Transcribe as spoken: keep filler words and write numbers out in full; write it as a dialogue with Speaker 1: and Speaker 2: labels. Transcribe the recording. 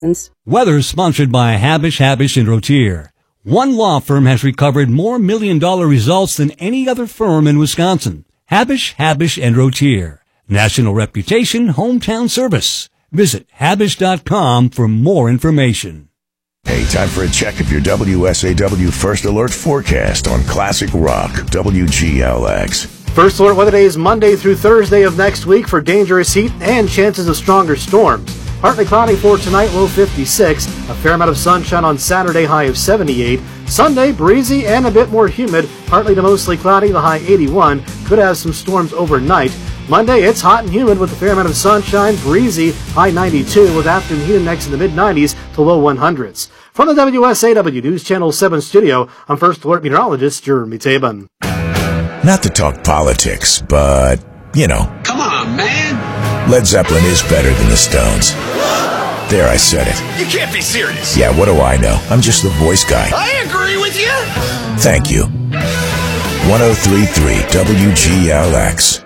Speaker 1: Weather sponsored by Habish, Habish and Rotier. One law firm has recovered more million-dollar results than any other firm in Wisconsin. Habish, Habish and Rotier. National reputation, hometown service. Visit habish dot com for more information.
Speaker 2: Hey, time for a check of your W S A W First Alert forecast on Classic Rock, W G L X.
Speaker 3: First Alert weather days Monday through Thursday of next week for dangerous heat and chances of stronger storms. Partly cloudy for tonight, low fifty-six. A fair amount of sunshine on Saturday, high of seventy-eight. Sunday, breezy and a bit more humid. Partly to mostly cloudy, the high eighty-one. Could have some storms overnight. Monday, it's hot and humid with a fair amount of sunshine, breezy, high ninety-two, with afternoon heat index in the mid nineties to low hundreds. From the W S A W News Channel seven studio, I'm First Alert meteorologist Jeremy Tabin.
Speaker 2: Not to talk politics, but, you know.
Speaker 4: Come on, man!
Speaker 2: Led Zeppelin is better than the Stones. There, I said it.
Speaker 4: You can't be serious.
Speaker 2: Yeah, what do I know? I'm just the voice guy.
Speaker 4: I agree with you.
Speaker 2: Thank you. one oh three point three W G L X.